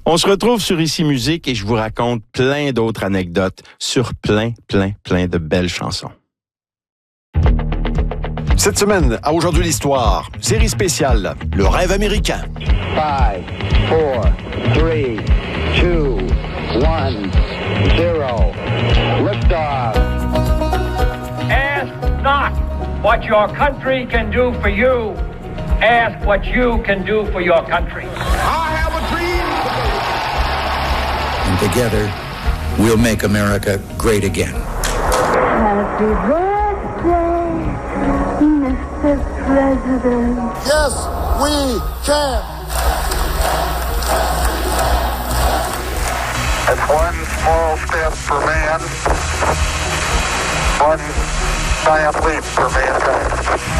On se retrouve sur Ici Musique et je vous raconte plein d'autres anecdotes sur plein de belles chansons. Cette semaine, à Aujourd'hui l'Histoire, série spéciale, Le rêve américain. 5, 4, 3, 2, 1, 0. Liftoff. Ask not what your country can do for you. Ask what you can do for your country. I have a dream. And together, we'll make America great again. Happy birthday, Mr. President. Yes, we can. It's one small step for man, one giant leap for mankind.